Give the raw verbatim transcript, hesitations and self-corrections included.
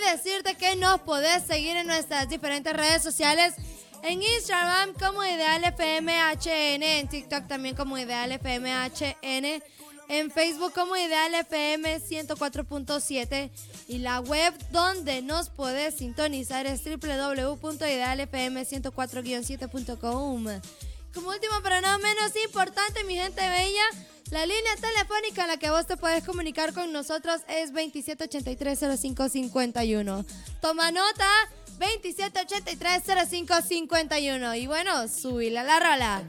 decirte que nos podés seguir en nuestras diferentes redes sociales. En Instagram como Ideal F M H N, en TikTok también como Ideal F M H N, en Facebook como Ideal F M ciento cuatro punto siete y la web donde nos podés sintonizar es doble u doble u doble u punto ideal f m ciento cuatro guion siete punto com. Como último, pero no menos importante, mi gente bella, la línea telefónica en la que vos te puedes comunicar con nosotros es veintisiete ochenta y tres cero cinco cincuenta y uno. Toma nota, veintisiete ochenta y tres cero cinco cincuenta y uno. Y bueno, subile a la rola.